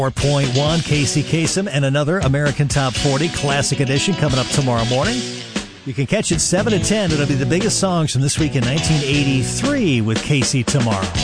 4.1, Casey Kasem and another American Top 40 Classic Edition coming up tomorrow morning. You can catch it 7 to 10. It'll be the biggest songs from this week in 1983 with Casey tomorrow.